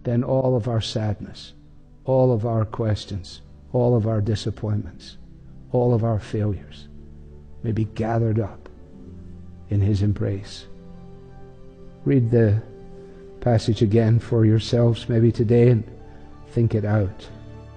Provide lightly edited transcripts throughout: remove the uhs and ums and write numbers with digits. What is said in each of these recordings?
then all of our sadness, all of our questions, all of our disappointments, all of our failures may be gathered up in his embrace. Read the passage again for yourselves maybe today and think it out.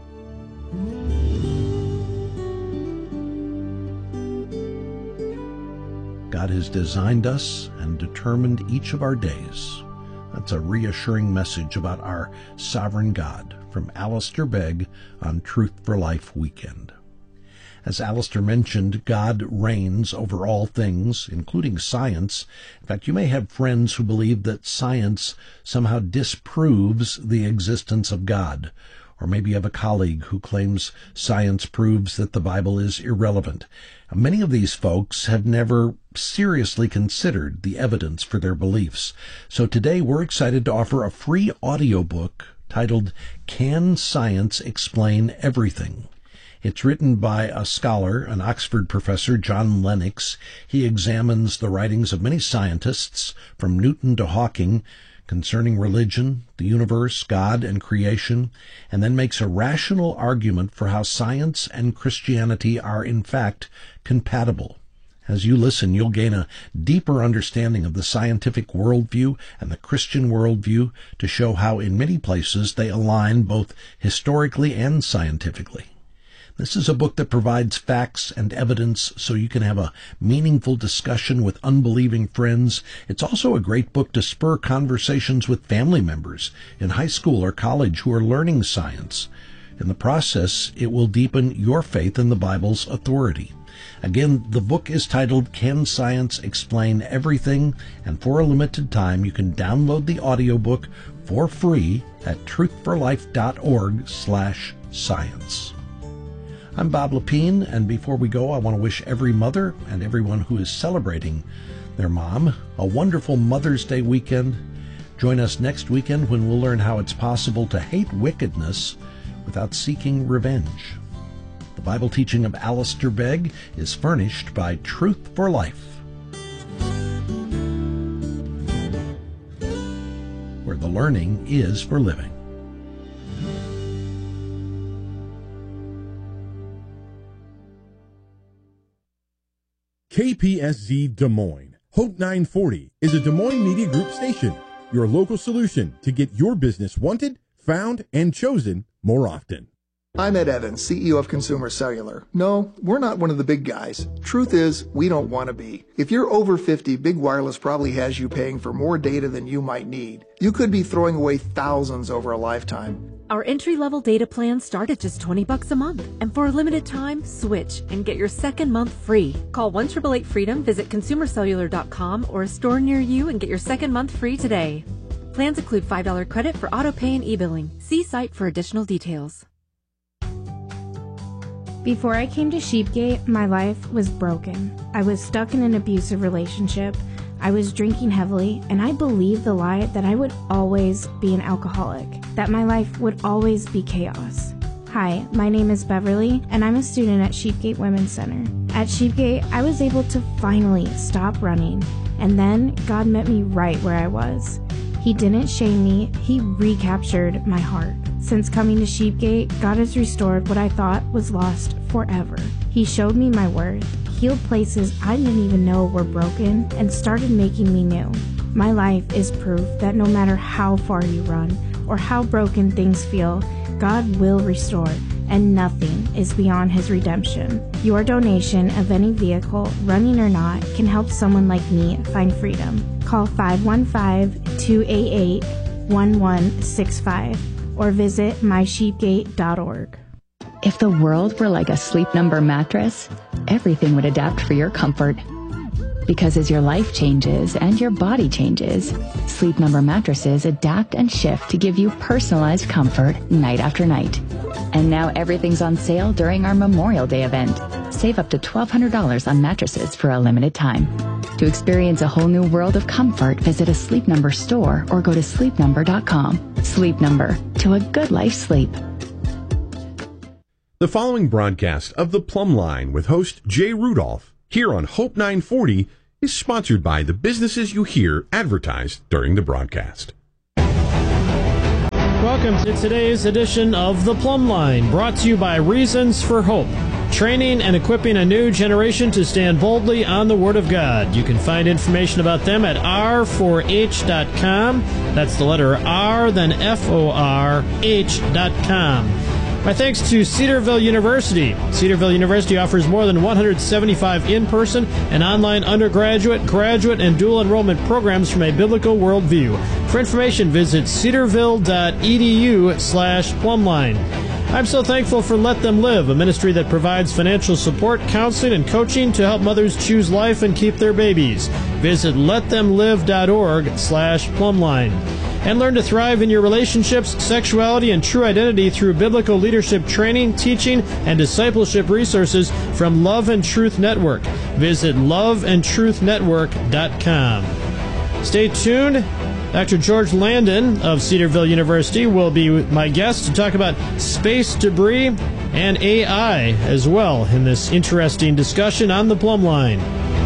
God has designed us and determined each of our days. That's a reassuring message about our sovereign God from Alistair Begg on Truth for Life Weekend. As Alistair mentioned, God reigns over all things, including science. In fact, you may have friends who believe that science somehow disproves the existence of God. Or maybe you have a colleague who claims science proves that the Bible is irrelevant. Many of these folks have never seriously considered the evidence for their beliefs. So today we're excited to offer a free audiobook titled Can Science Explain Everything? It's written by a scholar, an Oxford professor, John Lennox. He examines the writings of many scientists, from Newton to Hawking, concerning religion, the universe, God, and creation, and then makes a rational argument for how science and Christianity are in fact compatible. As you listen, you'll gain a deeper understanding of the scientific worldview and the Christian worldview to show how in many places they align both historically and scientifically. This is a book that provides facts and evidence so you can have a meaningful discussion with unbelieving friends. It's also a great book to spur conversations with family members in high school or college who are learning science. In the process, it will deepen your faith in the Bible's authority. Again, the book is titled Can Science Explain Everything? And for a limited time, you can download the audiobook for free at truthforlife.org/science. I'm Bob Lepine, and before we go, I want to wish every mother and everyone who is celebrating their mom a wonderful Mother's Day weekend. Join us next weekend when we'll learn how it's possible to hate wickedness without seeking revenge. The Bible teaching of Alistair Begg is furnished by Truth for Life, where the learning is for living. KPSZ Des Moines, Hope 940 is a Des Moines Media Group station, your local solution to get your business wanted, found, and chosen more often. I'm Ed Evans, CEO of Consumer Cellular. No, we're not one of the big guys. Truth is, we don't want to be. If you're over 50, Big Wireless probably has you paying for more data than you might need. You could be throwing away thousands over a lifetime. Our entry-level data plans start at just $20 a month. And for a limited time, switch and get your second month free. Call 1-888-FREEDOM, visit consumercellular.com or a store near you and get your second month free today. Plans include $5 credit for auto pay and e-billing. See site for additional details. Before I came to Sheepgate, my life was broken. I was stuck in an abusive relationship. I was drinking heavily, and I believed the lie that I would always be an alcoholic, that my life would always be chaos. Hi, my name is Beverly, and I'm a student at Sheepgate Women's Center. At Sheepgate, I was able to finally stop running, and then God met me right where I was. He didn't shame me, He recaptured my heart. Since coming to Sheepgate, God has restored what I thought was lost forever. He showed me my worth, healed places I didn't even know were broken, and started making me new. My life is proof that no matter how far you run or how broken things feel, God will restore, and nothing is beyond His redemption. Your donation of any vehicle, running or not, can help someone like me find freedom. Call 515-288-1165 or visit mysheepgate.org. If the world were like a Sleep Number mattress, everything would adapt for your comfort. Because as your life changes and your body changes, Sleep Number mattresses adapt and shift to give you personalized comfort night after night. And now everything's on sale during our Memorial Day event. Save up to $1,200 on mattresses for a limited time. To experience a whole new world of comfort, visit a Sleep Number store or go to sleepnumber.com. Sleep Number, to a good life sleep. The following broadcast of The Plumb Line with host Jay Rudolph here on Hope 940 is sponsored by the businesses you hear advertised during the broadcast. welcome to today's edition of The Plumb Line, brought to you by Reasons for Hope, training and equipping a new generation to stand boldly on the Word of God. You can find information about them at r4h.com. That's the letter R, then F-O-R-H.com. My thanks to Cedarville University. Cedarville University offers more than 175 in-person and online undergraduate, graduate, and dual enrollment programs from a biblical worldview. For information, visit cedarville.edu/plumline. I'm so thankful for Let Them Live, a ministry that provides financial support, counseling, and coaching to help mothers choose life and keep their babies. Visit letthemlive.org/plumline. And learn to thrive in your relationships, sexuality, and true identity through biblical leadership training, teaching, and discipleship resources from Love and Truth Network. Visit loveandtruthnetwork.com. Stay tuned. Dr. George Landon of Cedarville University will be my guest to talk about space debris and AI as well in this interesting discussion on the Plumb Line.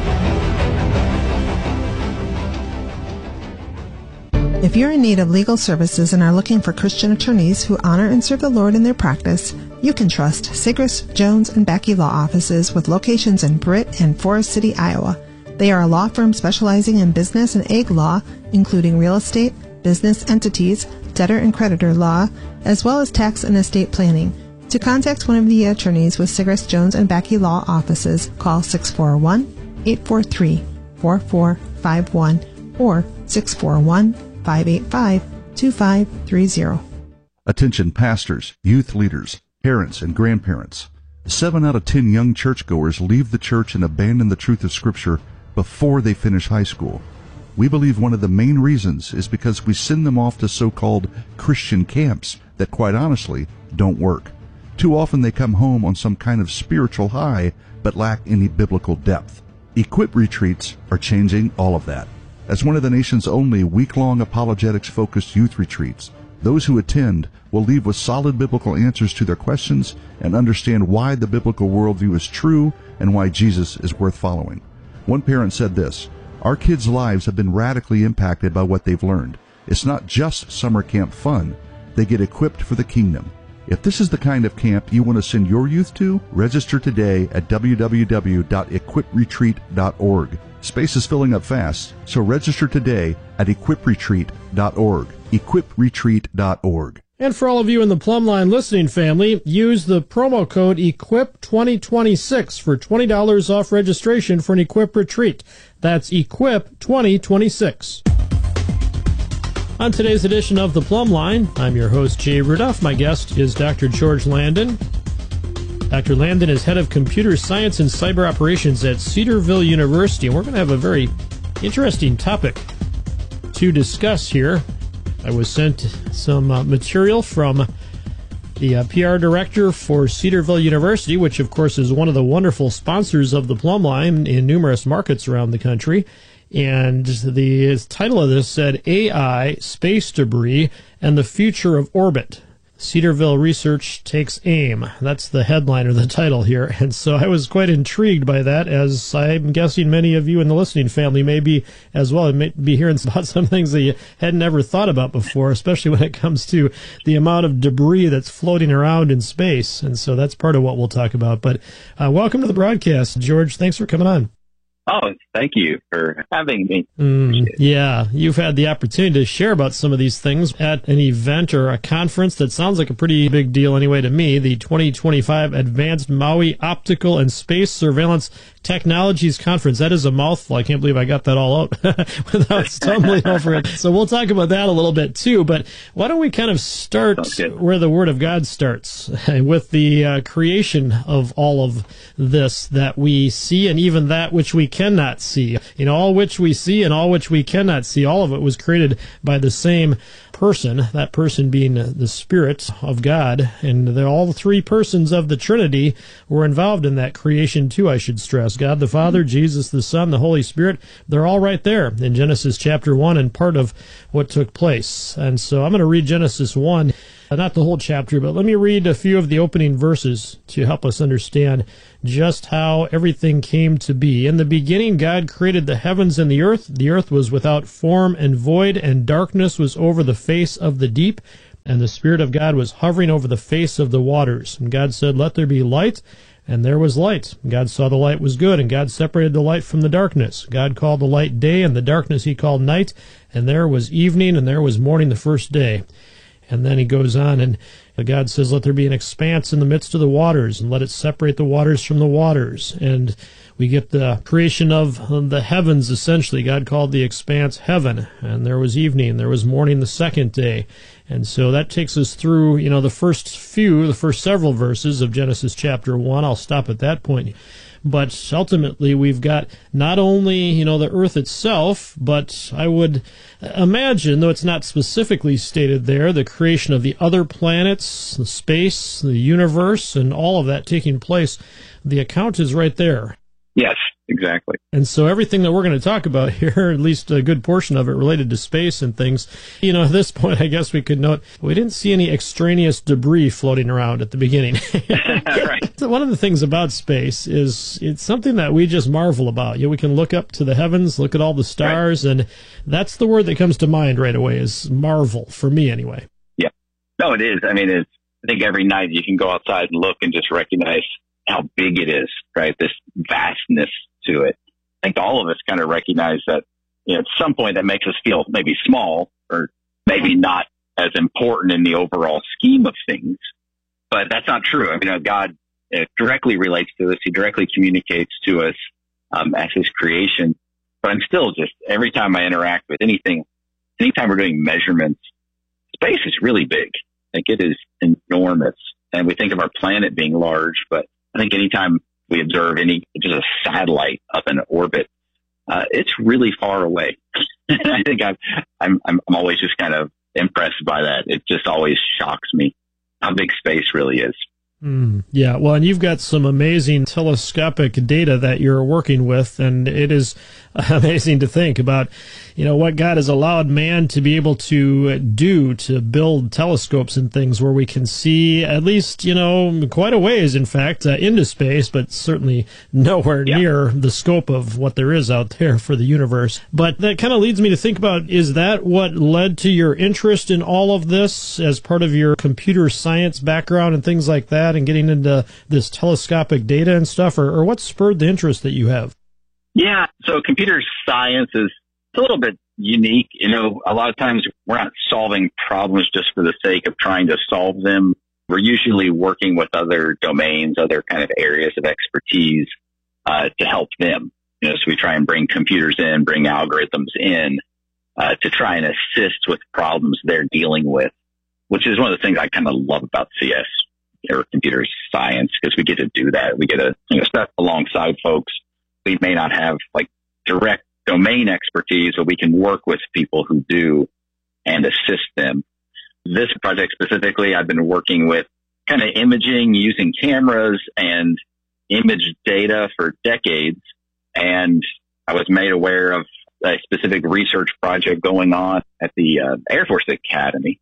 If you're in need of legal services and are looking for Christian attorneys who honor and serve the Lord in their practice, you can trust Sigrist, Jones, and Becky Law Offices with locations in Britt and Forest City, Iowa. They are a law firm specializing in business and ag law, including real estate, business entities, debtor and creditor law, as well as tax and estate planning. To contact one of the attorneys with Sigrist, Jones, and Becky Law Offices, call 641-843-4451 or 641-585-2530. Attention pastors, youth leaders, parents, and grandparents. 7 out of 10 young churchgoers leave the church and abandon the truth of Scripture before they finish high school. We believe one of the main reasons is because we send them off to so-called Christian camps that, quite honestly, don't work. Too often they come home on some kind of spiritual high but lack any biblical depth. Equip retreats are changing all of that. As one of the nation's only week-long apologetics-focused youth retreats, those who attend will leave with solid biblical answers to their questions and understand why the biblical worldview is true and why Jesus is worth following. One parent said this, "Our kids' lives have been radically impacted by what they've learned. It's not just summer camp fun. They get equipped for the kingdom." If this is the kind of camp you want to send your youth to, register today at www.equipretreat.org. Space is filling up fast, so register today at equipretreat.org. equipretreat.org. And for all of you in the Plumb Line listening family, use the promo code EQUIP2026 for $20 off registration for an Equip retreat. That's EQUIP2026. On today's edition of the Plumb Line, I'm your host, Jay Rudolph. My guest is Dr. George Landon. Dr. Landon is head of computer science and cyber operations at Cedarville University, and we're going to have a very interesting topic to discuss here. I was sent some material from the PR director for Cedarville University, which of course is one of the wonderful sponsors of the Plumb Line in numerous markets around the country. And the title of this said, AI, Space Debris, and the Future of Orbit. Cedarville Research Takes Aim. That's the headline or the title here. And so I was quite intrigued by that, as I'm guessing many of you in the listening family may be as well. You may be hearing about some things that you hadn't ever thought about before, especially when it comes to the amount of debris that's floating around in space. And so that's part of what we'll talk about. But welcome to the broadcast, George. Thanks for coming on. Oh, thank you for having me. Yeah, you've had the opportunity to share about some of these things at an event or a conference that sounds like a pretty big deal anyway to me, the 2025 Advanced Maui Optical and Space Surveillance Technologies Conference. That is a mouthful. I can't believe I got that all out without stumbling over it. So we'll talk about that a little bit too, but why don't we kind of start where the Word of God starts, with the creation of all of this that we see and even that which we cannot see. You know, all which we see and all which we cannot see, all of it was created by the same person, that person being the Spirit of God, and all 3 persons of the Trinity were involved in that creation too, I should stress. God the Father, Jesus the Son, the Holy Spirit, they're all right there in Genesis chapter 1 and part of what took place. And so I'm going to read Genesis 1, not the whole chapter, but let me read a few of the opening verses to help us understand just how everything came to be. In the beginning, God created the heavens and the earth. The earth was without form and void, and darkness was over the face of the deep, And the Spirit of God was hovering over the face of the waters. And God said, "Let there be light," and there was light. God saw the light was good, and God separated the light from the darkness. God called the light day, and the darkness he called night, and there was evening, and there was morning the first day. And then he goes on, and God says, "Let there be an expanse in the midst of the waters, and let it separate the waters from the waters." And we get the creation of the heavens, essentially. God called the expanse heaven, and there was evening, there was morning the second day. And so that takes us through, the first several verses of Genesis chapter 1. I'll stop at that point. But ultimately, we've got not only, the earth itself, but I would imagine, though it's not specifically stated there, the creation of the other planets, the space, the universe, and all of that taking place. The account is right there. Yes, exactly. And so everything that we're going to talk about here, at least a good portion of it related to space and things, at this point, I guess we could note, we didn't see any extraneous debris floating around at the beginning. Right. So one of the things about space is it's something that we just marvel about. We can look up to the heavens, look at all the stars, right. And that's the word that comes to mind right away is marvel, for me anyway. Yeah. No, it is. I think every night you can go outside and look and just recognize how big it is, right? This vastness to it. I think all of us kind of recognize that, at some point that makes us feel maybe small or maybe not as important in the overall scheme of things. But that's not true. God directly relates to us. He directly communicates to us as his creation. But I'm still just, every time I interact with anything, anytime we're doing measurements, space is really big. I think it is enormous. And we think of our planet being large, but I think anytime we observe just a satellite up in orbit, it's really far away. And I think I'm always just kind of impressed by that. It just always shocks me how big space really is. Yeah, well, and you've got some amazing telescopic data that you're working with, and it is amazing to think about, what God has allowed man to be able to do, to build telescopes and things where we can see at least, quite a ways, in fact, into space, but certainly nowhere near the scope of what there is out there for the universe. But that kind of leads me to think about, is that what led to your interest in all of this as part of your computer science background and things like that? And getting into this telescopic data and stuff, or what spurred the interest that you have? Yeah, so computer science is a little bit unique. A lot of times we're not solving problems just for the sake of trying to solve them. We're usually working with other domains, other kind of areas of expertise to help them. So we try and bring computers in, bring algorithms in to try and assist with problems they're dealing with, which is one of the things I kind of love about CS. Or computer science, because we get to do that. We get to step alongside folks. We may not have direct domain expertise, but we can work with people who do and assist them. This project specifically, I've been working with kind of imaging using cameras and image data for decades. And I was made aware of a specific research project going on at the Air Force Academy.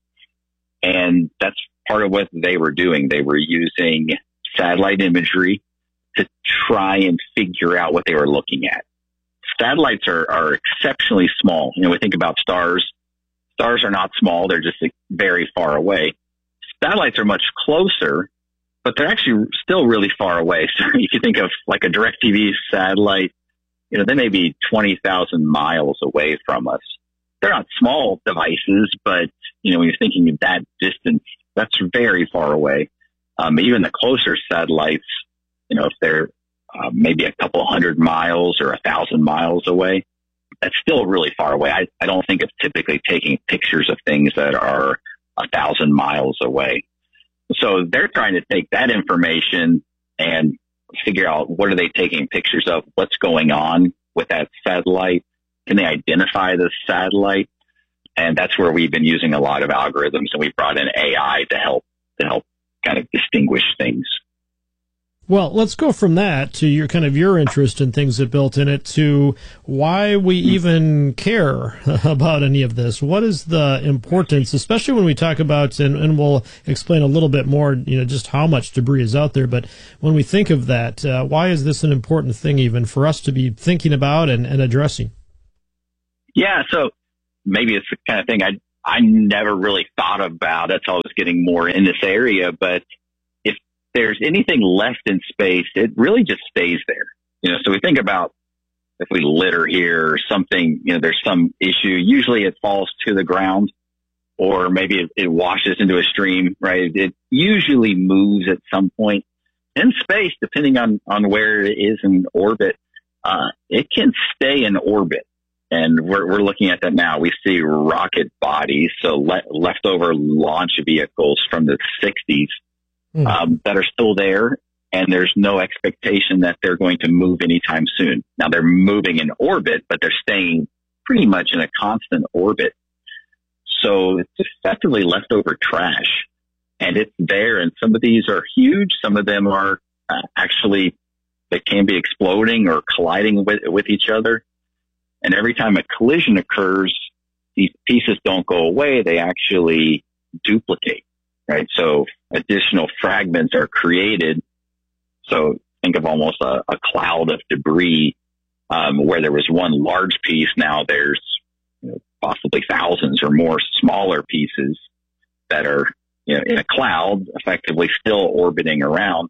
And that's part of what they were doing. They were using satellite imagery to try and figure out what they were looking at. Satellites are exceptionally small. We think about stars. Stars are not small. They're just very far away. Satellites are much closer, but they're actually still really far away. So you can think of a DirecTV satellite, they may be 20,000 miles away from us. They're not small devices, but, when you're thinking of that distance, that's very far away. Even the closer satellites, if they're maybe a couple hundred miles or 1,000 miles away, that's still really far away. I don't think of typically taking pictures of things that are 1,000 miles away. So they're trying to take that information and figure out what are they taking pictures of, what's going on with that satellite. Can they identify the satellite? And that's where we've been using a lot of algorithms, and we brought in AI to help kind of distinguish things. Well, let's go from that to your interest in things that built in it to why we even care about any of this. What is the importance, especially when we talk about, and we'll explain a little bit more, just how much debris is out there. But when we think of that, why is this an important thing even for us to be thinking about and addressing? Yeah, so maybe it's the kind of thing I never really thought about it until I was getting more in this area. But if there's anything left in space, it really just stays there. So we think about if we litter here or something, there's some issue. Usually it falls to the ground, or maybe it washes into a stream, right? It usually moves at some point in space, depending on where it is in orbit. It can stay in orbit. And we're looking at that now. We see rocket bodies, so leftover launch vehicles from the 60s that are still there, and there's no expectation that they're going to move anytime soon. Now, they're moving in orbit, but they're staying pretty much in a constant orbit. So it's effectively leftover trash, and it's there. And some of these are huge. Some of them are actually, they can be exploding or colliding with each other. And every time a collision occurs, these pieces don't go away. They actually duplicate, right? So additional fragments are created. So think of almost a cloud of debris, where there was one large piece. Now there's possibly thousands or more smaller pieces that are, in a cloud, effectively still orbiting around.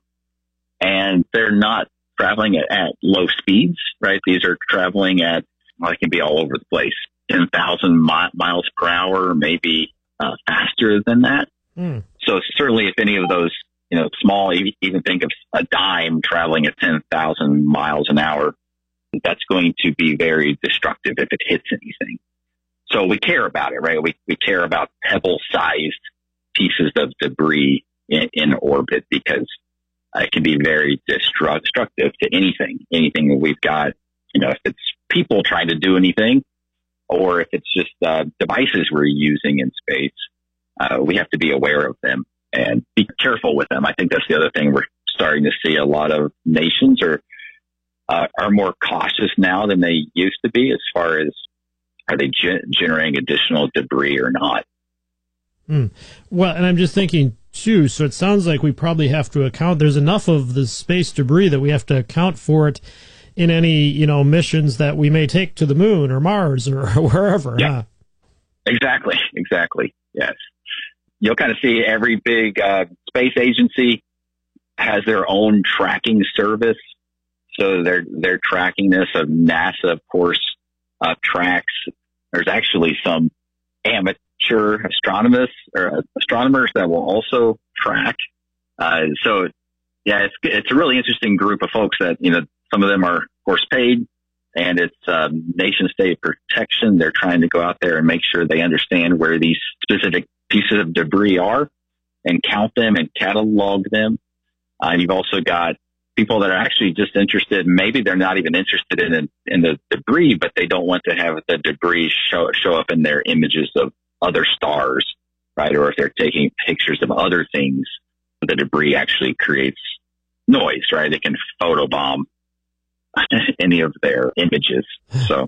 And they're not traveling at low speeds, right? These are traveling at, it can be all over the place, 10,000 miles per hour, maybe faster than that. So certainly if any of those, small, even think of a dime traveling at 10,000 miles an hour, that's going to be very destructive if it hits anything. So we care about it, right? We care about pebble-sized pieces of debris in orbit, because it can be very destructive to anything that we've got. If it's people trying to do anything, or if it's just devices we're using in space, we have to be aware of them and be careful with them. I think that's the other thing. We're starting to see a lot of nations are more cautious now than they used to be, as far as are they generating additional debris or not. Well, and I'm just thinking too, so it sounds like we probably have to account, there's enough of the space debris that we have to account for it in any, missions that we may take to the moon or Mars or wherever. Yeah, exactly. Yes. You'll kind of see every big space agency has their own tracking service. So they're tracking this. NASA, of course, tracks. There's actually some amateur astronomers that will also track. So yeah, it's a really interesting group of folks that, some of them are, of course, paid, and it's nation state protection. They're trying to go out there and make sure they understand where these specific pieces of debris are and count them and catalog them. You've also got people that are actually just interested. Maybe they're not even interested in the debris, but they don't want to have the debris show up in their images of other stars, right? Or if they're taking pictures of other things, the debris actually creates noise, right? They can photobomb any of their images. So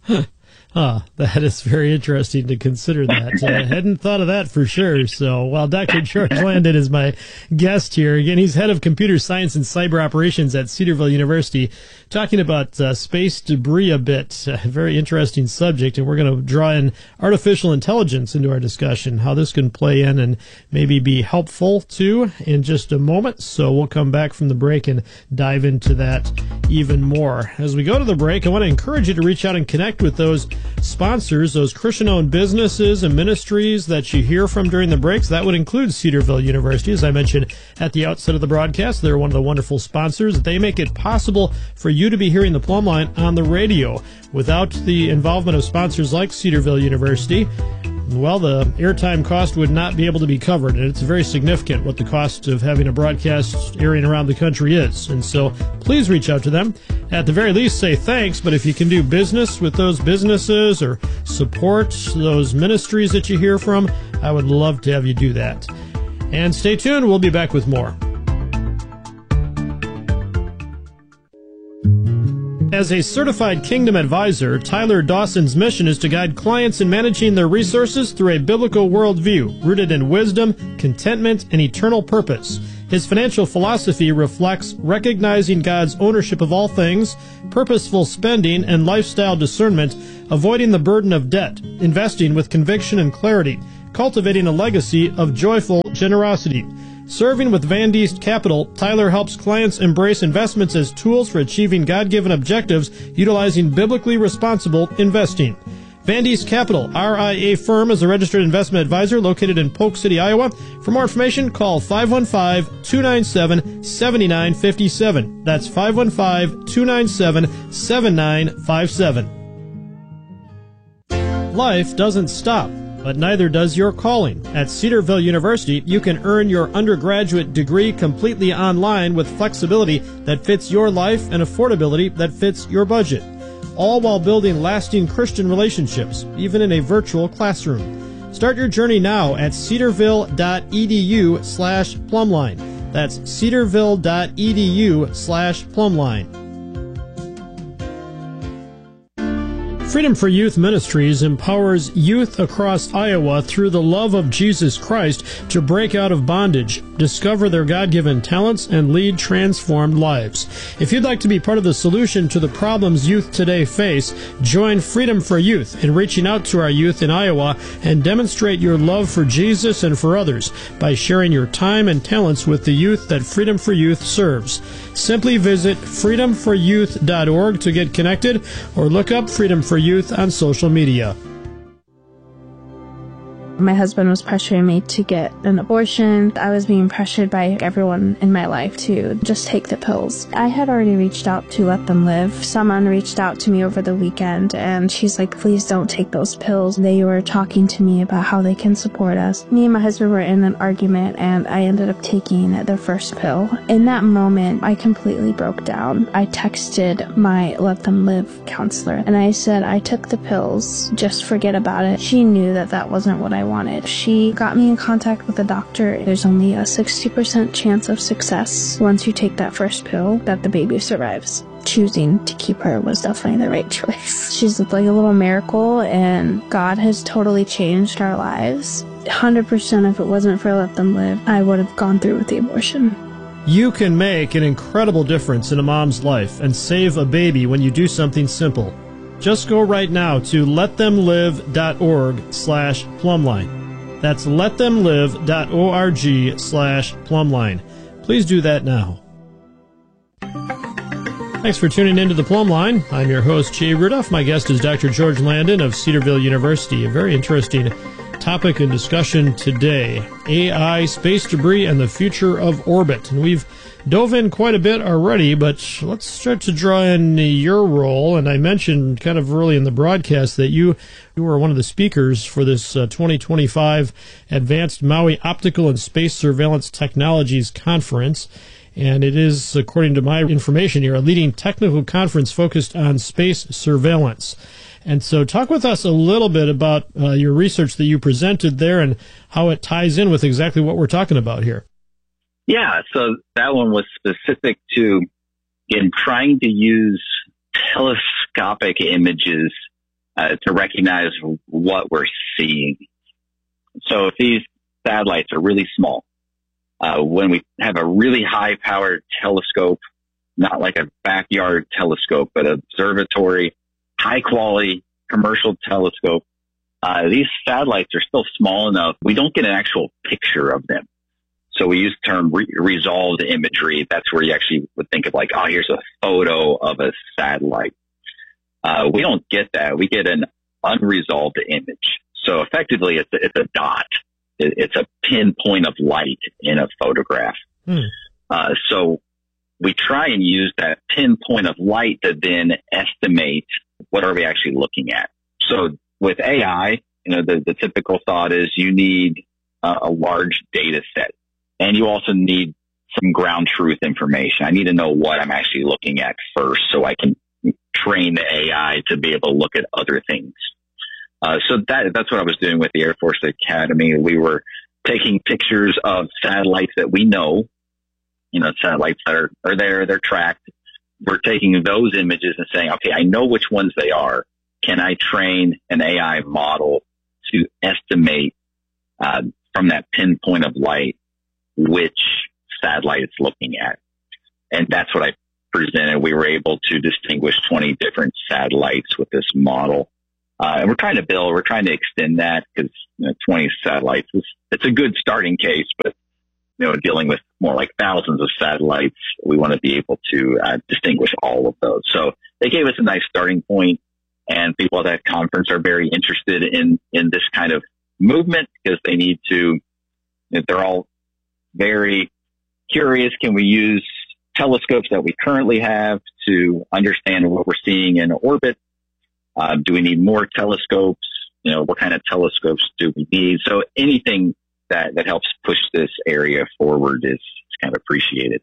that is very interesting to consider that. I hadn't thought of that for sure. So while Dr. George Landon is my guest here, again, he's head of computer science and cyber operations at Cedarville University, talking about space debris a bit. A very interesting subject, and we're going to draw in artificial intelligence into our discussion, how this can play in and maybe be helpful too in just a moment. So we'll come back from the break and dive into that even more. As we go to the break, I want to encourage you to reach out and connect with those sponsors, those Christian-owned businesses and ministries that you hear from during the breaks. That would include Cedarville University. As I mentioned at the outset of the broadcast, they're one of the wonderful sponsors. They make it possible for you to be hearing the Plumb Line on the radio. Without the involvement of sponsors like Cedarville University, well, the airtime cost would not be able to be covered, and it's very significant what the cost of having a broadcast airing around the country is. And so please reach out to them. At the very least, say thanks, but if you can do business with those businesses or support those ministries that you hear from, I would love to have you do that. And stay tuned. We'll be back with more. As a certified Kingdom advisor, Tyler Dawson's mission is to guide clients in managing their resources through a biblical worldview rooted in wisdom, contentment, and eternal purpose. His financial philosophy reflects recognizing God's ownership of all things, purposeful spending, and lifestyle discernment, avoiding the burden of debt, investing with conviction and clarity, cultivating a legacy of joyful generosity. Serving with Van Diest Capital, Tyler helps clients embrace investments as tools for achieving God-given objectives utilizing biblically responsible investing. Van Diest Capital, RIA firm, is a registered investment advisor located in Polk City, Iowa. For more information, call 515-297-7957. That's 515-297-7957. Life doesn't stop, but neither does your calling. At Cedarville University, you can earn your undergraduate degree completely online with flexibility that fits your life and affordability that fits your budget, all while building lasting Christian relationships, even in a virtual classroom. Start your journey now at cedarville.edu/plumline. That's cedarville.edu/plumline. Freedom for Youth Ministries empowers youth across Iowa through the love of Jesus Christ to break out of bondage, discover their God-given talents, and lead transformed lives. If you'd like to be part of the solution to the problems youth today face, join Freedom for Youth in reaching out to our youth in Iowa and demonstrate your love for Jesus and for others by sharing your time and talents with the youth that Freedom for Youth serves. Simply visit freedomforyouth.org to get connected or look up Freedom for Youth on social media. My husband was pressuring me to get an abortion. I was being pressured by everyone in my life to just take the pills. I had already reached out to Let Them Live. Someone reached out to me over the weekend, and she's like, please don't take those pills. They were talking to me about how they can support us. Me and my husband were in an argument, and I ended up taking the first pill. In that moment, I completely broke down. I texted my Let Them Live counselor, and I said, I took the pills. Just forget about it. She knew that that wasn't what I wanted. She got me in contact with a doctor. There's only a 60% chance of success once you take that first pill that the baby survives. Choosing to keep her was definitely the right choice. She's like a little miracle, and God has totally changed our lives. 100% if it wasn't for Let Them Live, I would have gone through with the abortion. You can make an incredible difference in a mom's life and save a baby when you do something simple. Just go right now to letthemlive.org/plumline. That's letthemlive.org/plumline. Please do that now. Thanks for tuning in to the Plumb Line. I'm your host, Jay Rudolph. My guest is Dr. George Landon of Cedarville University. A very interesting topic and discussion today: AI, space debris, and the future of orbit. And we've dove in quite a bit already, but let's start to draw in your role. And I mentioned kind of early in the broadcast that you were one of the speakers for this 2025 Advanced Maui Optical and Space Surveillance Technologies Conference. And it is, according to my information here, a leading technical conference focused on space surveillance. And so talk with us a little bit about your research that you presented there and how it ties in with exactly what we're talking about here. Yeah, so that one was specific to trying to use telescopic images to recognize what we're seeing. So if these satellites are really small, when we have a really high-powered telescope, not like a backyard telescope, but observatory, high-quality commercial telescope, these satellites are still small enough, we don't get an actual picture of them. So we use the term resolved imagery. That's where you actually would think of like, oh, here's a photo of a satellite. We don't get that. We get an unresolved image. So effectively, it's a dot. It's a pinpoint of light in a photograph. So we try and use that pinpoint of light to then estimate what are we actually looking at. So with AI, the typical thought is you need a large data set. And you also need some ground truth information. I need to know what I'm actually looking at first so I can train the AI to be able to look at other things. So that's what I was doing with the Air Force Academy. We were taking pictures of satellites that we know, satellites that are there, they're tracked. We're taking those images and saying, okay, I know which ones they are. Can I train an AI model to estimate from that pinpoint of light which satellite it's looking at. And that's what I presented. We were able to distinguish 20 different satellites with this model. And we're trying to extend that because 20 satellites it's a good starting case, but dealing with more like thousands of satellites, we want to be able to distinguish all of those. So they gave us a nice starting point, and people at that conference are very interested in this kind of movement because they need to, they're all very curious. Can we use telescopes that we currently have to understand what we're seeing in orbit? Do we need more telescopes? What kind of telescopes do we need? So anything that helps push this area forward is kind of appreciated.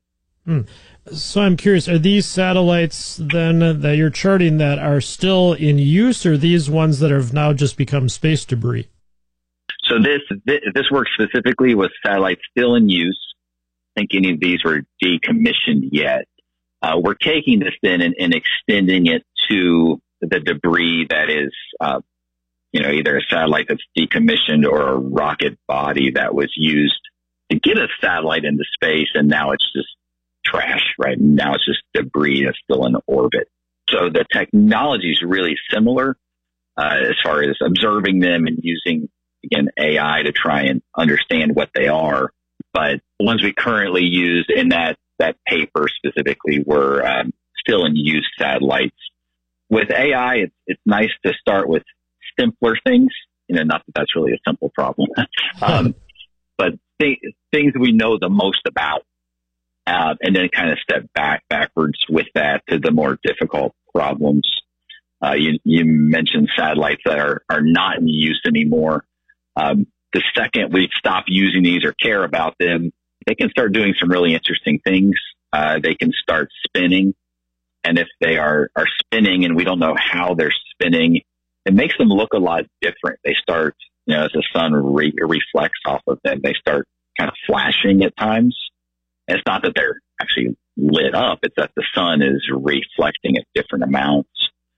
So I'm curious, are these satellites then that you're charting that are still in use, or these ones that have now just become space debris? So this works specifically with satellites still in use. I think any of these were decommissioned yet. We're taking this then and extending it to the debris that is either a satellite that's decommissioned or a rocket body that was used to get a satellite into space, and now it's just trash, right? Now it's just debris that's still in orbit. So the technology is really similar as far as observing them and using, again, AI to try and understand what they are. But the ones we currently use in that paper specifically were still in use satellites. With AI, it's nice to start with simpler things, not that that's really a simple problem, but things we know the most about, and then kind of step backwards with that to the more difficult problems. You mentioned satellites that are not in use anymore. The second we stop using these or care about them, they can start doing some really interesting things. They can start spinning. And if they are spinning and we don't know how they're spinning, it makes them look a lot different. They start, as the sun reflects off of them, they start kind of flashing at times. And it's not that they're actually lit up. It's that the sun is reflecting at different amounts.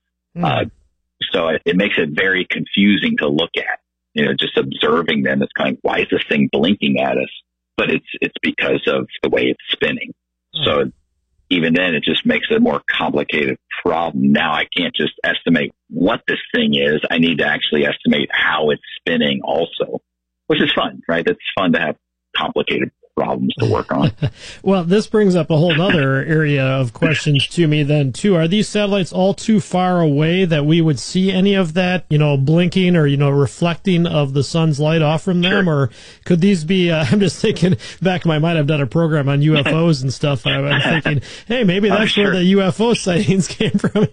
So it makes it very confusing to look at, just observing them. It's kind of, why is this thing blinking at us? But it's because of the way it's spinning. So even then, it just makes it a more complicated problem. Now I can't just estimate what this thing is. I need to actually estimate how it's spinning also, which is fun, right? It's fun to have complicated problems to work on. Well, this brings up a whole other area of questions to me then, too. Are these satellites all too far away that we would see any of that, blinking or, reflecting of the sun's light off from them? Sure. Or could these be, I'm just thinking, back in my mind, I've done a program on UFOs and stuff. I'm thinking, hey, maybe that's where the UFO sightings came from.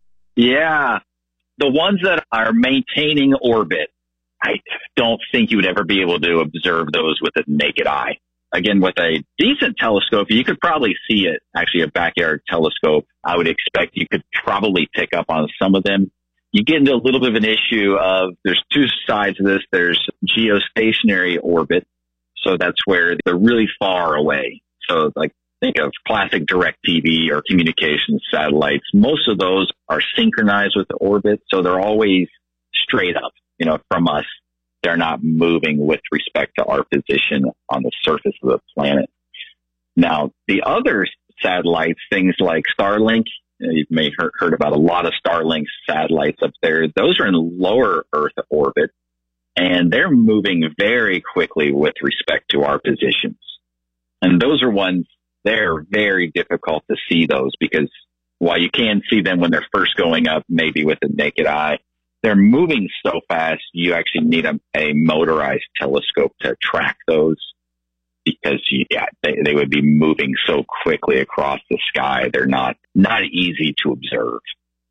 Yeah. The ones that are maintaining orbit, I don't think you would ever be able to observe those with a naked eye. Again, with a decent telescope, you could probably see it. Actually, a backyard telescope, I would expect you could probably pick up on some of them. You get into a little bit of an issue of, there's two sides of this. There's geostationary orbit. So that's where they're really far away. So like, think of classic DirecTV or communications satellites. Most of those are synchronized with the orbit. So they're always straight up, from us. They're not moving with respect to our position on the surface of the planet. Now, the other satellites, things like Starlink, you may have heard about a lot of Starlink satellites up there. Those are in lower Earth orbit, and they're moving very quickly with respect to our positions. And those are ones, they're very difficult to see those because while you can see them when they're first going up, maybe with the naked eye, they're moving so fast, you actually need a motorized telescope to track those because, they would be moving so quickly across the sky. They're not easy to observe.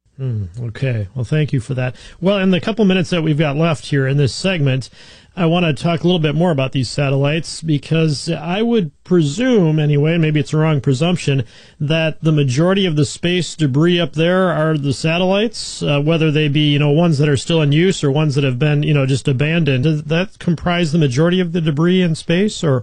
Okay. Well, thank you for that. Well, in the couple minutes that we've got left here in this segment, I want to talk a little bit more about these satellites because I would presume, anyway, maybe it's a wrong presumption, that the majority of the space debris up there are the satellites, whether they be, ones that are still in use or ones that have been, just abandoned. Does that comprise the majority of the debris in space, or?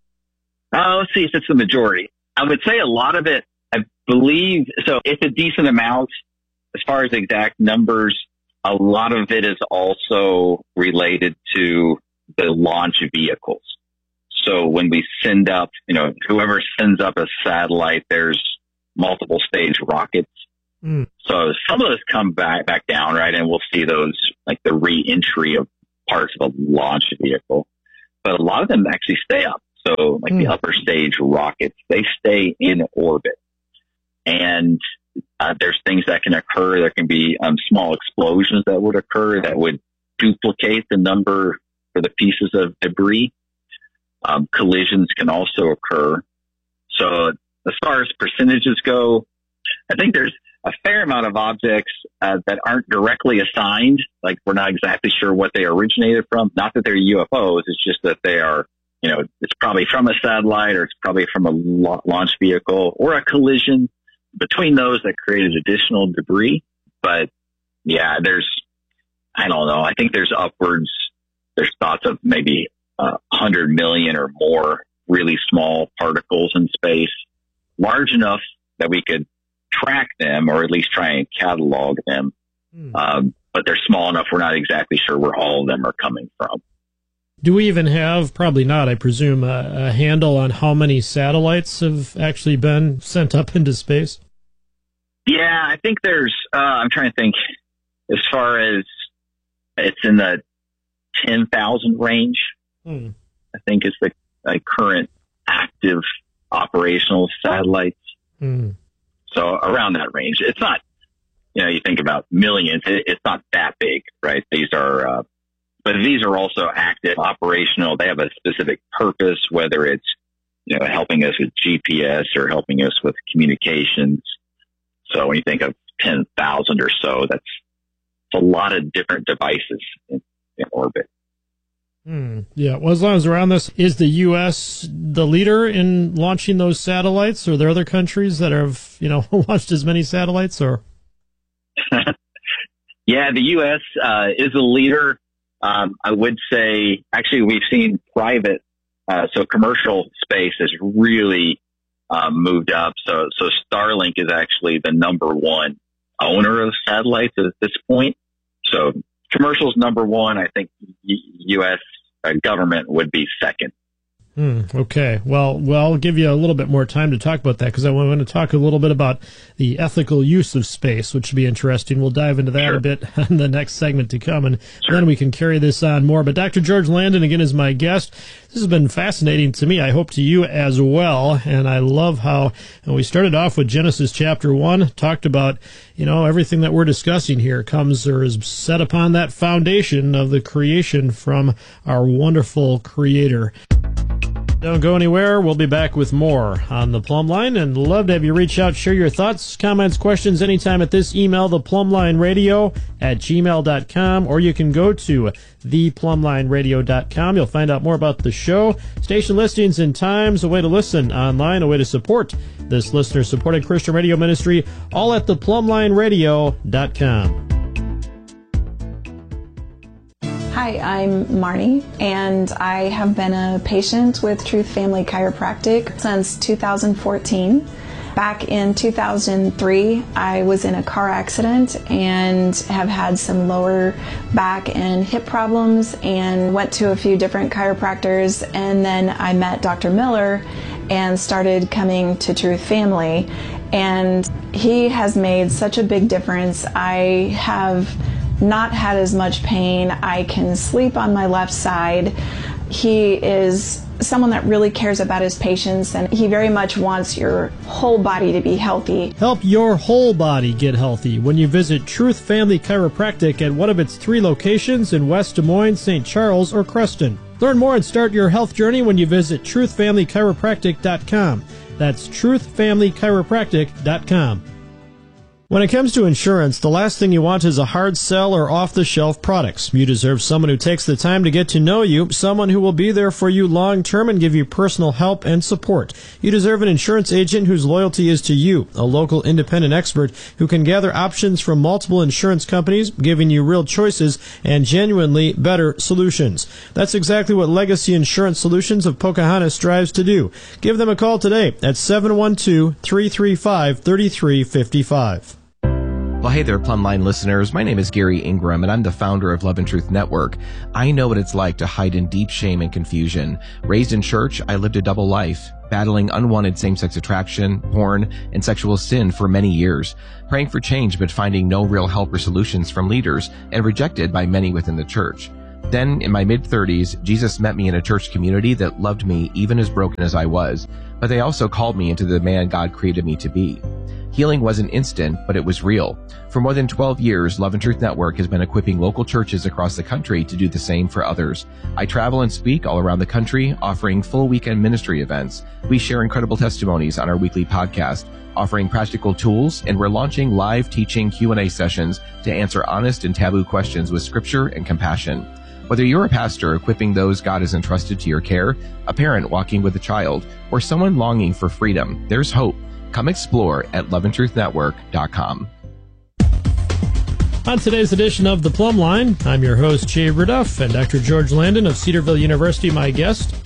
Let's see if it's the majority. I would say a lot of it, I believe, so it's a decent amount. As far as exact numbers, a lot of it is also related to the launch vehicles. So when we send up, whoever sends up a satellite, there's multiple stage rockets. So some of those come back down, right? And we'll see those, like the re-entry of parts of a launch vehicle. But a lot of them actually stay up. So like the upper stage rockets, they stay in orbit. And there's things that can occur. There can be small explosions that would occur that would duplicate the number for the pieces of debris. Collisions can also occur. So as far as percentages go, I think there's a fair amount of objects that aren't directly assigned. Like we're not exactly sure what they originated from. Not that they're UFOs. It's just that they are, it's probably from a satellite or it's probably from a launch vehicle or a collision between those that created additional debris. But yeah, I don't know. I think there's thoughts of maybe 100 million or more really small particles in space, large enough that we could track them or at least try and catalog them. But they're small enough we're not exactly sure where all of them are coming from. Do we even have, probably not, I presume, a handle on how many satellites have actually been sent up into space? Yeah, I think I'm trying to think, as far as it's in the 10,000 range, I think is the current active operational satellites. So around that range. It's not, you think about millions, it's not that big, right? These are, but these are also active, operational. They have a specific purpose, whether it's, helping us with GPS or helping us with communications. So when you think of 10,000 or so, that's a lot of different devices in orbit. Yeah, well, as long as we're on this, is the U.S. the leader in launching those satellites? Or are there other countries that have, launched as many satellites? Or yeah, the U.S. Is a leader. I would say, actually, we've seen private, so commercial space has really moved up. So Starlink is actually the number one owner of satellites at this point. So commercial's number one. I think U.S. Government would be second. Okay. Well, I'll give you a little bit more time to talk about that because I want to talk a little bit about the ethical use of space, which should be interesting. We'll dive into that a bit in the next segment to come, and then we can carry this on more. But Dr. George Landon, again, is my guest. This has been fascinating to me. I hope to you as well. And I love how we started off with Genesis chapter 1, talked about, everything that we're discussing here comes or is set upon that foundation of the creation from our wonderful Creator. Don't go anywhere. We'll be back with more on The Plumb Line, and love to have you reach out, share your thoughts, comments, questions anytime at this email, theplumblineradio@gmail.com, or you can go to theplumblineradio.com. You'll find out more about the show, station listings and times, a way to listen online, a way to support this listener-supported Christian radio ministry, all at theplumblineradio.com. Hi, I'm Marnie, and I have been a patient with Truth Family Chiropractic since 2014. Back in 2003, I was in a car accident and have had some lower back and hip problems and went to a few different chiropractors, and then I met Dr. Miller and started coming to Truth Family, and he has made such a big difference. I have not had as much pain. I can sleep on my left side. He is someone that really cares about his patients, and he very much wants your whole body to be healthy. Help your whole body get healthy when you visit Truth Family Chiropractic at one of its 3 locations in West Des Moines, St. Charles, or Creston. Learn more and start your health journey when you visit truthfamilychiropractic.com. That's truthfamilychiropractic.com. When it comes to insurance, the last thing you want is a hard sell or off-the-shelf products. You deserve someone who takes the time to get to know you, someone who will be there for you long-term and give you personal help and support. You deserve an insurance agent whose loyalty is to you, a local independent expert who can gather options from multiple insurance companies, giving you real choices and genuinely better solutions. That's exactly what Legacy Insurance Solutions of Pocahontas strives to do. Give them a call today at 712-335-3355. Well, hey there, Plumline listeners. My name is Gary Ingram, and I'm the founder of Love and Truth Network. I know what it's like to hide in deep shame and confusion. Raised in church, I lived a double life, battling unwanted same-sex attraction, porn, and sexual sin for many years, praying for change but finding no real help or solutions from leaders, and rejected by many within the church. Then, in my mid-30s, Jesus met me in a church community that loved me even as broken as I was, but they also called me into the man God created me to be. Healing wasn't instant, but it was real. For more than 12 years, Love and Truth Network has been equipping local churches across the country to do the same for others. I travel and speak all around the country, offering full weekend ministry events. We share incredible testimonies on our weekly podcast, offering practical tools, and we're launching live teaching Q&A sessions to answer honest and taboo questions with scripture and compassion. Whether you're a pastor equipping those God has entrusted to your care, a parent walking with a child, or someone longing for freedom, there's hope. Come explore at loveandtruthnetwork.com. On today's edition of The Plumb Line, I'm your host, Jay Ruduff, and Dr. George Landon of Cedarville University, my guest.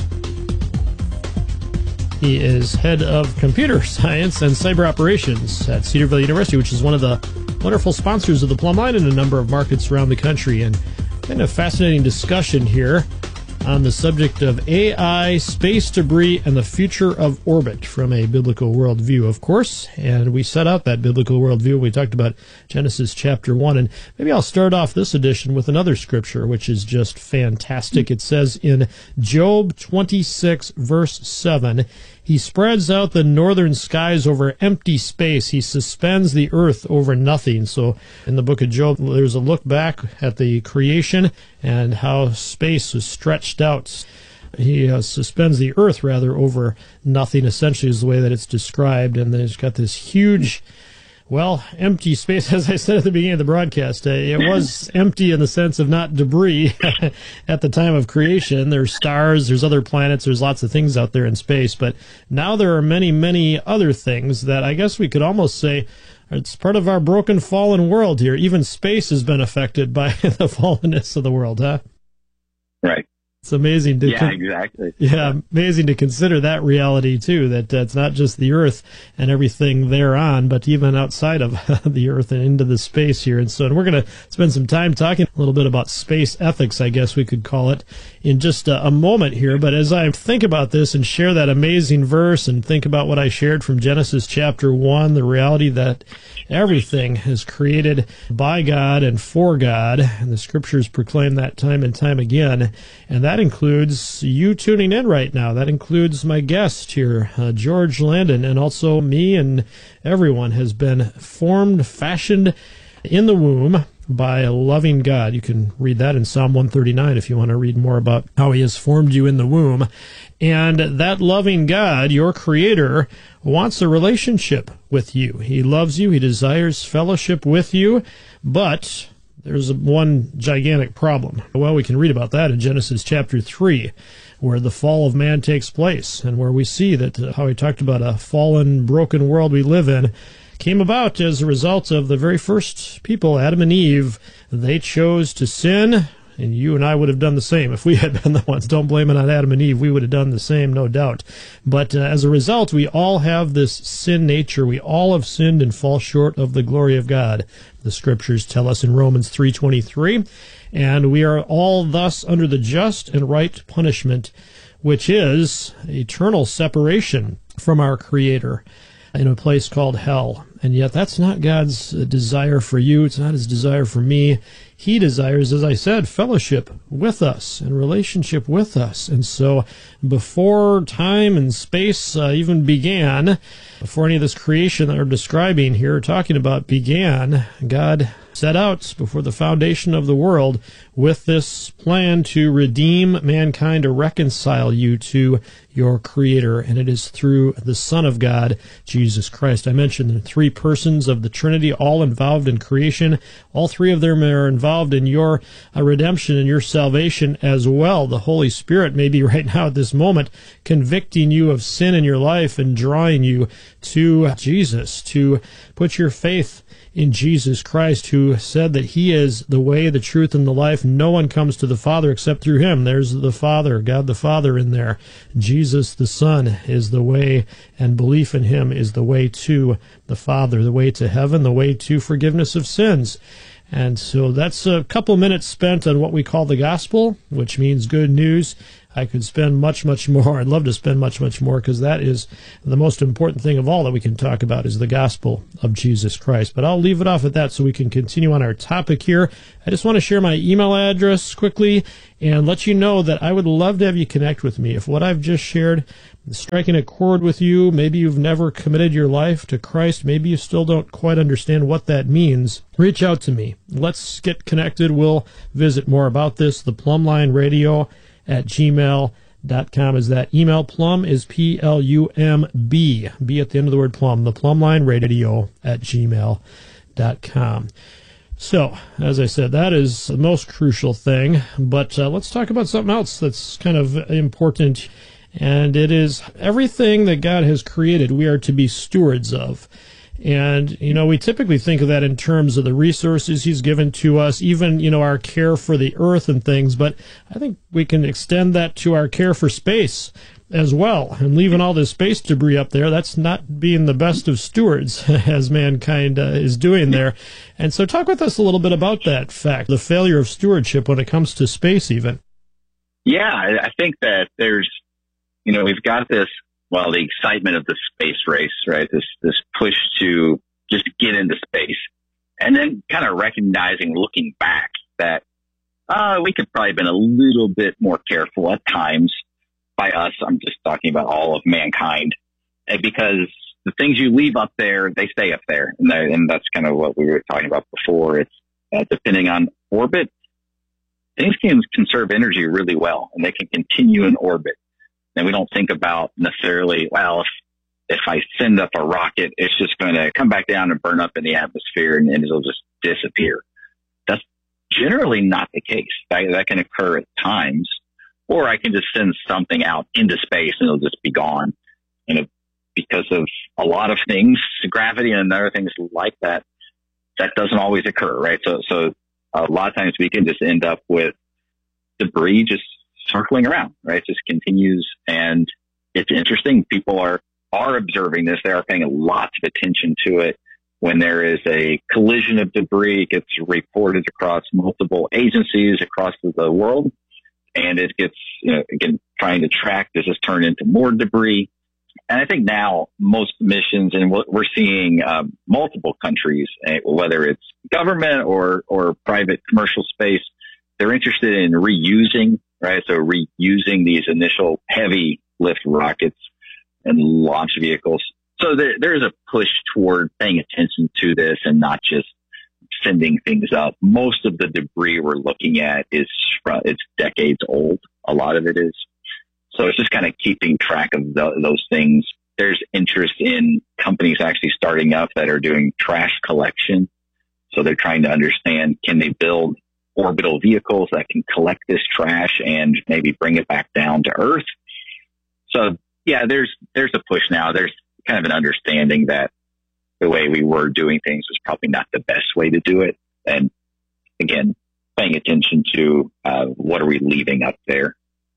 He is head of computer science and cyber operations at Cedarville University, which is one of the wonderful sponsors of The Plumb Line in a number of markets around the country. And kind of fascinating discussion here on the subject of AI, space debris, and the future of orbit from a biblical worldview, of course. And we set out that biblical worldview. We talked about Genesis chapter 1. And maybe I'll start off this edition with another scripture, which is just fantastic. It says in Job 26, verse 7, He spreads out the northern skies over empty space. He suspends the earth over nothing. So in the book of Job, there's a look back at the creation and how space was stretched out. He suspends the earth, rather, over nothing, essentially, is the way that it's described. And then it's got this huge, well, empty space. As I said at the beginning of the broadcast, it was empty in the sense of not debris at the time of creation. There's stars, there's other planets, there's lots of things out there in space. But now there are many, many other things that I guess we could almost say it's part of our broken, fallen world here. Even space has been affected by the fallenness of the world, huh? Right. It's amazing to exactly. Yeah, amazing to consider that reality too, that it's not just the earth and everything thereon, but even outside of the earth and into the space here. And so we're going to spend some time talking a little bit about space ethics, I guess we could call it, in just a moment here. But as I think about this and share that amazing verse and think about what I shared from Genesis chapter 1, the reality that everything is created by God and for God, and the scriptures proclaim that time and time again, and that includes you tuning in right now. That includes my guest here, George Landon, and also me, and everyone has been formed, fashioned in the womb by a loving God. You can read that in Psalm 139 if you want to read more about how he has formed you in the womb. And that loving God, your creator, wants a relationship with you. He loves you. He desires fellowship with you. But there's one gigantic problem. Well, we can read about that in Genesis chapter 3, where the fall of man takes place, and where we see that how he talked about a fallen, broken world we live in came about as a result of the very first people, Adam and Eve. They chose to sin, and you and I would have done the same if we had been the ones. Don't blame it on Adam and Eve. We would have done the same, no doubt. But as a result, we all have this sin nature. We all have sinned and fall short of the glory of God. The scriptures tell us in Romans 3:23, and we are all thus under the just and right punishment, which is eternal separation from our Creator in a place called hell. And yet that's not God's desire for you. It's not his desire for me. He desires, as I said, fellowship with us and relationship with us. And so before time and space even began, before any of this creation that we're describing here, talking about began, God set out before the foundation of the world with this plan to redeem mankind, to reconcile you to your Creator, and it is through the Son of God, Jesus Christ. I mentioned the three persons of the Trinity, all involved in creation. All three of them are involved involved in your redemption and your salvation as well. The Holy Spirit may be right now at this moment convicting you of sin in your life and drawing you to Jesus, to put your faith in Jesus Christ, who said that he is the way, the truth, and the life. No one comes to the Father except through him. There's the Father, God the Father in there. Jesus the Son is the way, and belief in him is the way to the Father, the way to heaven, the way to forgiveness of sins. And so that's a couple minutes spent on what we call the gospel, which means good news. I could spend much, much more. I'd love to spend much, much more, because that is the most important thing of all that we can talk about is the gospel of Jesus Christ. But I'll leave it off at that so we can continue on our topic here. I just want to share my email address quickly and let you know that I would love to have you connect with me. If what I've just shared is striking a chord with you, maybe you've never committed your life to Christ, maybe you still don't quite understand what that means, reach out to me. Let's get connected. We'll visit more about this. The Plumline Radio at gmail.com is that email. Plum is P-L-U-M-B. B at the end of the word plum. The Plumline Radio at gmail.com. So, as I said, that is the most crucial thing. But let's talk about something else that's kind of important. And it is everything that God has created we are to be stewards of. And, we typically think of that in terms of the resources he's given to us, even, our care for the earth and things. But I think we can extend that to our care for space as well. And leaving all this space debris up there, that's not being the best of stewards, as mankind is doing there. And so talk with us a little bit about that fact, the failure of stewardship when it comes to space even. Yeah, I think that there's, we've got this, the excitement of the space race, right? This push to just get into space, and then kind of recognizing, looking back, that we could probably have been a little bit more careful at times. By us, I'm just talking about all of mankind, and because the things you leave up there, they stay up there, and that's kind of what we were talking about before. It's depending on orbit, things can conserve energy really well, and they can continue in orbit. And we don't think about necessarily, if I send up a rocket, it's just going to come back down and burn up in the atmosphere and it'll just disappear. That's generally not the case. That can occur at times. Or I can just send something out into space and it'll just be gone. Because of a lot of things, gravity and other things like that, that doesn't always occur, right? So a lot of times we can just end up with debris just circling around, right? It just continues, and it's interesting. People are observing this. They are paying lots of attention to it. When there is a collision of debris, it gets reported across multiple agencies across the world, and it gets, again, trying to track, does this turn into more debris? And I think now most missions, and we're seeing multiple countries, whether it's government or private commercial space, they're interested in reusing, right? So reusing these initial heavy lift rockets and launch vehicles. So there's a push toward paying attention to this and not just sending things up. Most of the debris we're looking at it's decades old. A lot of it is. So it's just kind of keeping track of those things. There's interest in companies actually starting up that are doing trash collection. So they're trying to understand, can they build orbital vehicles that can collect this trash and maybe bring it back down to Earth? So yeah, there's a push now. There's kind of an understanding that the way we were doing things was probably not the best way to do it. And again, paying attention to what are we leaving up there.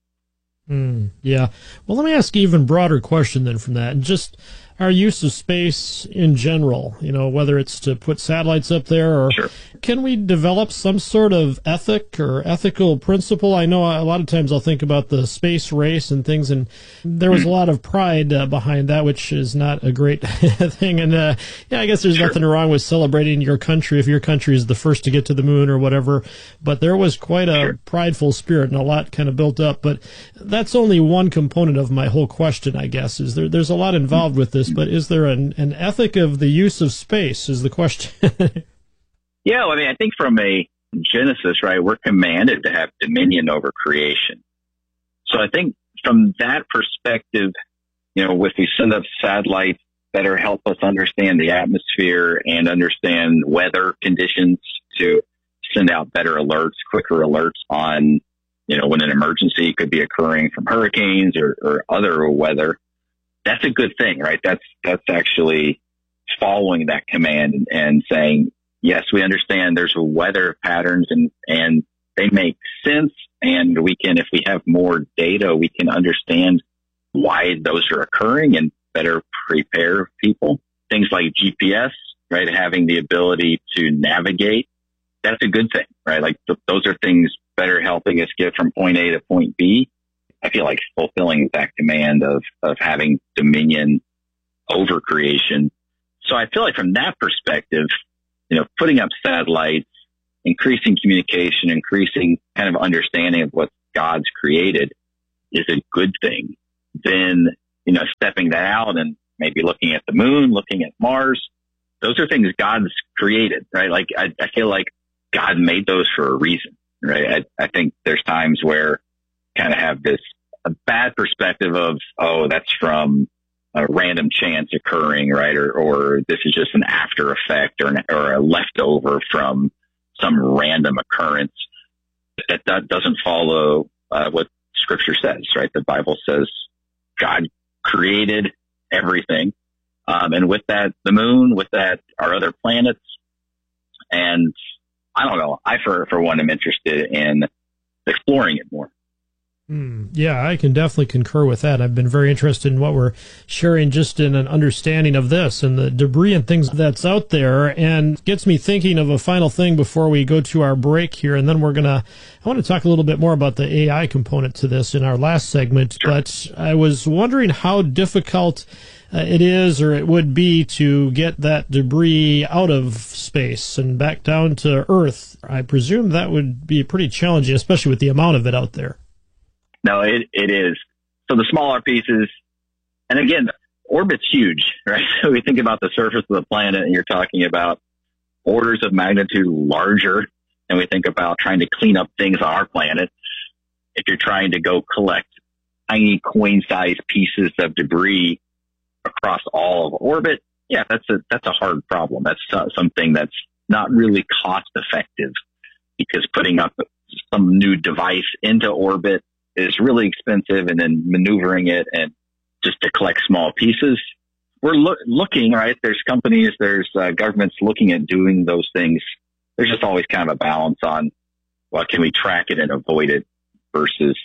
Yeah. Well, let me ask you an even broader question then from that. And just our use of space in general, whether it's to put satellites up there or sure. Can we develop some sort of ethic or ethical principle? I know a lot of times I'll think about the space race and things, and there was a lot of pride behind that, which is not a great thing. And I guess there's nothing wrong with celebrating your country if your country is the first to get to the moon or whatever. But there was quite a prideful spirit and a lot kind of built up. But that's only one component of my whole question, I guess. Is there's a lot involved with this, but is there an ethic of the use of space is the question. Yeah, I think from a Genesis, right, we're commanded to have dominion over creation. So I think from that perspective, if we send up satellites that help us understand the atmosphere and understand weather conditions to send out better alerts, quicker alerts on, when an emergency could be occurring from hurricanes or other weather. That's a good thing, right? That's actually following that command and saying, yes, we understand there's weather patterns and they make sense. And if we have more data, we can understand why those are occurring and better prepare people. Things like GPS, right? Having the ability to navigate, that's a good thing, right? Like those are things better helping us get from point A to point B. I feel like fulfilling that command of having dominion over creation. So I feel like from that perspective, putting up satellites, increasing communication, increasing kind of understanding of what God's created is a good thing. Then, stepping that out and maybe looking at the moon, looking at Mars, those are things God's created, right? Like I feel like God made those for a reason, right? I think there's times where kind of have a bad perspective of, oh, that's from a random chance occurring, right? Or this is just an after effect or a leftover from some random occurrence. That doesn't follow what Scripture says, right? The Bible says God created everything. And with that, the moon, with that, our other planets. And I don't know. I, for one, am interested in exploring it more. Yeah, I can definitely concur with that. I've been very interested in what we're sharing just in an understanding of this and the debris and things that's out there, and gets me thinking of a final thing before we go to our break here. And then I want to talk a little bit more about the AI component to this in our last segment. Sure. But I was wondering how difficult it is or it would be to get that debris out of space and back down to Earth. I presume that would be pretty challenging, especially with the amount of it out there. No, it is. So the smaller pieces, and again, orbit's huge, right? So we think about the surface of the planet and you're talking about orders of magnitude larger, and we think about trying to clean up things on our planet. If you're trying to go collect tiny coin-sized pieces of debris across all of orbit, yeah, that's a hard problem. That's something that's not really cost effective, because putting up some new device into orbit is really expensive, and then maneuvering it and just to collect small pieces. We're looking, right? There's companies, there's governments looking at doing those things. There's just always kind of a balance on, well, can we track it and avoid it versus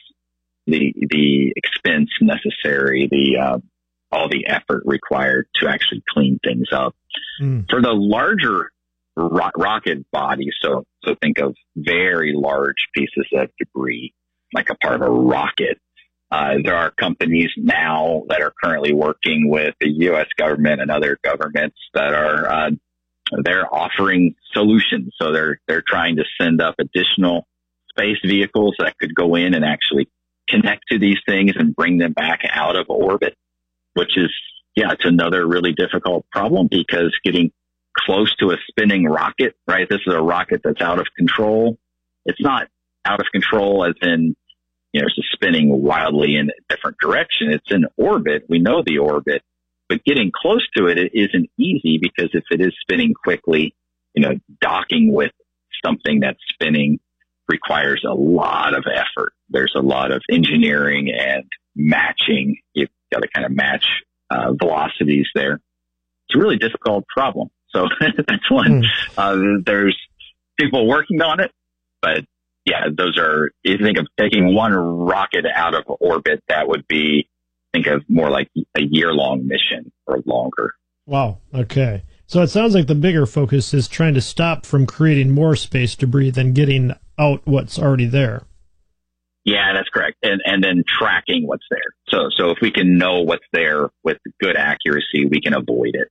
the expense necessary, all the effort required to actually clean things up. For the larger rocket body, so think of very large pieces of debris, like a part of a rocket. There are companies now that are currently working with the U.S. government and other governments that are they're offering solutions. So they're trying to send up additional space vehicles that could go in and actually connect to these things and bring them back out of orbit, which is, it's another really difficult problem, because getting close to a spinning rocket, right? This is a rocket that's out of control. It's not out of control as in, it's just spinning wildly in a different direction. It's in orbit. We know the orbit, but getting close to it isn't easy, because if it is spinning quickly, docking with something that's spinning requires a lot of effort. There's a lot of engineering and matching. You've got to kind of match velocities there. It's a really difficult problem. So that's one. There's people working on it, but those are, if you think of taking one rocket out of orbit, that would be, think of more like a year-long mission or longer. Wow. Okay. So it sounds like the bigger focus is trying to stop from creating more space debris than getting out what's already there. Yeah, that's correct. And then tracking what's there. So if we can know what's there with good accuracy, we can avoid it.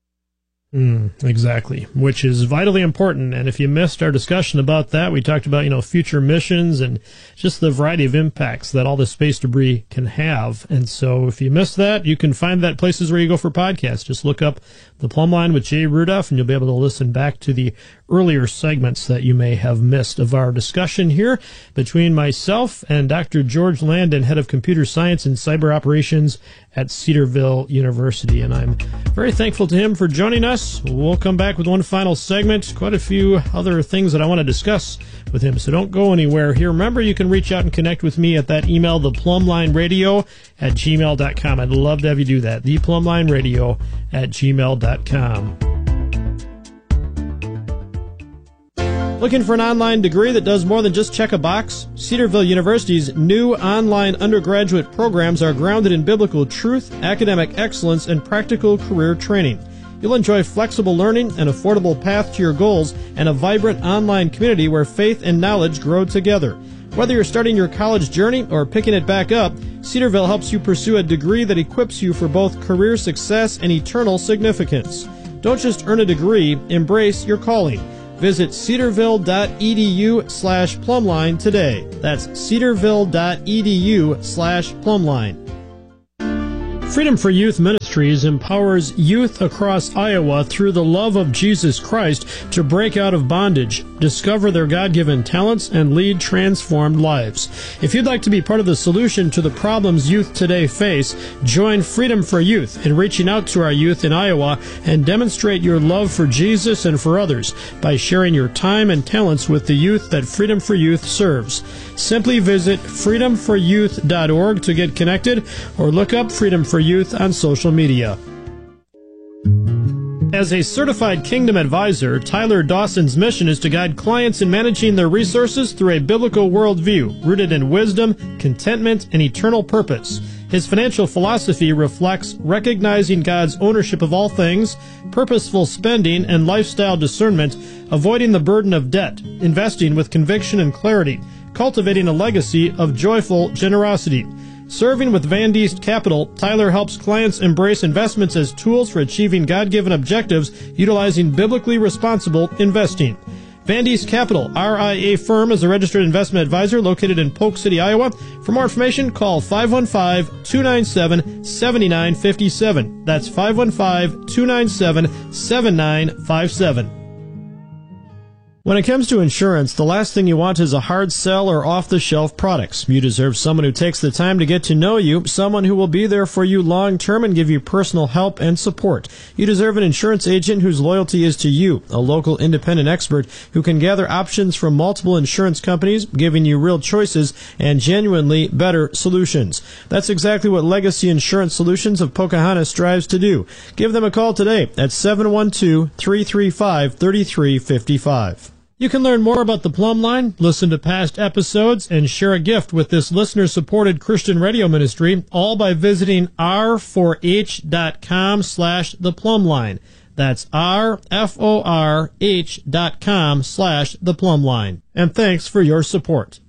Exactly, which is vitally important. And if you missed our discussion about that, we talked about, future missions and just the variety of impacts that all this space debris can have. And so if you missed that, you can find that places where you go for podcasts. Just look up The Plumb Line with Jay Rudolph, and you'll be able to listen back to the earlier segments that you may have missed of our discussion here between myself and Dr. George Landon, head of computer science and cyber operations at Cedarville University. And I'm very thankful to him for joining us. us. We'll come back with one final segment. Quite a few other things that I want to discuss with him, so don't go anywhere here. Remember, you can reach out and connect with me at that email, theplumlineradio@gmail.com. I'd love to have you do that, theplumlineradio@gmail.com. Looking for an online degree that does more than just check a box? Cedarville University's new online undergraduate programs are grounded in biblical truth, academic excellence, and practical career training. You'll enjoy flexible learning, an affordable path to your goals, and a vibrant online community where faith and knowledge grow together. Whether you're starting your college journey or picking it back up, Cedarville helps you pursue a degree that equips you for both career success and eternal significance. Don't just earn a degree, embrace your calling. Visit cedarville.edu/plumline today. That's cedarville.edu/plumline. Freedom for Youth Ministries empowers youth across Iowa through the love of Jesus Christ to break out of bondage, discover their God-given talents, and lead transformed lives. If you'd like to be part of the solution to the problems youth today face, join Freedom for Youth in reaching out to our youth in Iowa and demonstrate your love for Jesus and for others by sharing your time and talents with the youth that Freedom for Youth serves. Simply visit freedomforyouth.org to get connected or look up Freedom for Youth on social media. As a certified Kingdom advisor, Tyler Dawson's mission is to guide clients in managing their resources through a biblical worldview rooted in wisdom, contentment, and eternal purpose. His financial philosophy reflects recognizing God's ownership of all things, purposeful spending, and lifestyle discernment, avoiding the burden of debt, investing with conviction and clarity, cultivating a legacy of joyful generosity. Serving with Van Diest Capital, Tyler helps clients embrace investments as tools for achieving God-given objectives utilizing biblically responsible investing. Van Diest Capital, RIA firm, is a registered investment advisor located in Polk City, Iowa. For more information, call 515-297-7957. That's 515-297-7957. When it comes to insurance, the last thing you want is a hard sell or off-the-shelf products. You deserve someone who takes the time to get to know you, someone who will be there for you long-term and give you personal help and support. You deserve an insurance agent whose loyalty is to you, a local independent expert who can gather options from multiple insurance companies, giving you real choices and genuinely better solutions. That's exactly what Legacy Insurance Solutions of Pocahontas strives to do. Give them a call today at 712-335-3355. You can learn more about the Plumb Line, listen to past episodes, and share a gift with this listener-supported Christian radio ministry, all by visiting r4h.com/theplumbline. That's rforh.com/theplumbline. And thanks for your support.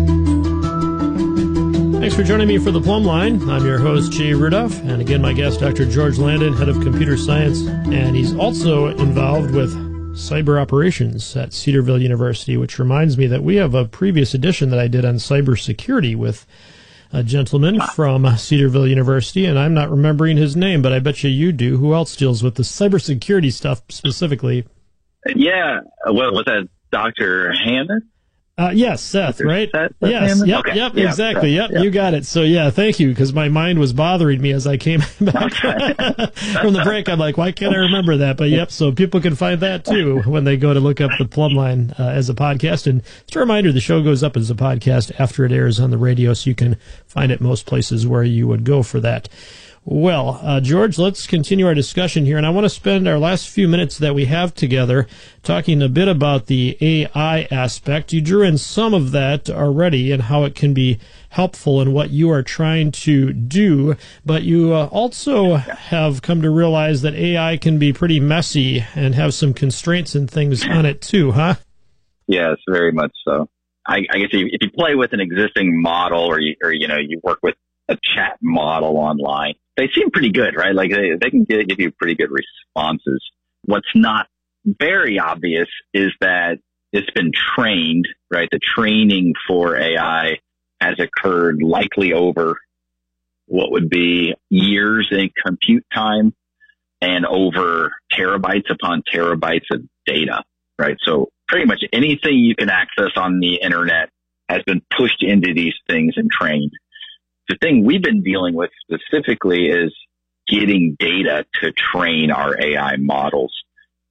Thanks for joining me for the Plumb Line. I'm your host, Jay Rudolph, and again, my guest, Dr. George Landon, head of computer science, and he's also involved with cyber operations at Cedarville University, which reminds me that we have a previous edition that I did on cybersecurity with a gentleman from Cedarville University, and I'm not remembering his name, but I bet you do. Who else deals with the cybersecurity stuff specifically? Yeah, well, was that Dr. Hammond? Yes, Seth, right? Seth yes, Hammond? yep, Okay. yep, Yeah, exactly, Seth, yep, you got it. So, yeah, thank you, because my mind was bothering me as I came back from the break. I'm like, why can't I remember that? But, yep, so people can find that, too, when they go to look up the Plumb Line as a podcast. And just a reminder, the show goes up as a podcast after it airs on the radio, so you can find it most places where you would go for that. Well, George, let's continue our discussion here, and I want to spend our last few minutes that we have together talking a bit about the AI aspect. You drew in some of that already and how it can be helpful in what you are trying to do, but you also have come to realize that AI can be pretty messy and have some constraints and things on it too, huh? Yes, very much so. I guess if you play with an existing model or you work with a chat model online, they seem pretty good, right? Like they can give you pretty good responses. What's not very obvious is that it's been trained, right? The training for AI has occurred likely over what would be years in compute time and over terabytes upon terabytes of data, right? So pretty much anything you can access on the internet has been pushed into these things and trained. The thing we've been dealing with specifically is getting data to train our AI models.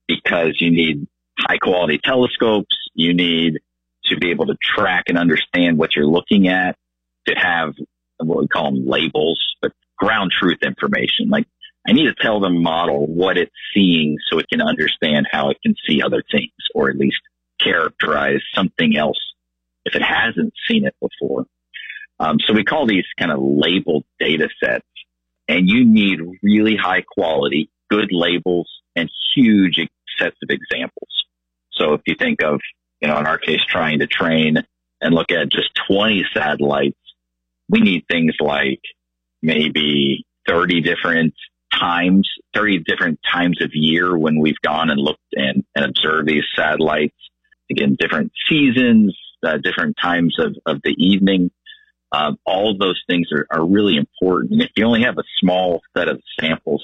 because you need high quality telescopes. You need to be able to track and understand what you're looking at, to have what we call them labels, but ground truth information. Like, I need to tell the model what it's seeing so it can understand how it can see other things, or at least characterize something else if it hasn't seen it before. So we call these kind of labeled data sets, and you need really high quality, good labels and huge sets of examples. So if you think of, in our case, trying to train and look at just 20 satellites, we need things like maybe 30 different times of year when we've gone and looked and observed these satellites. Again, different seasons, different times of the evening. All of those things are really important. And if you only have a small set of samples,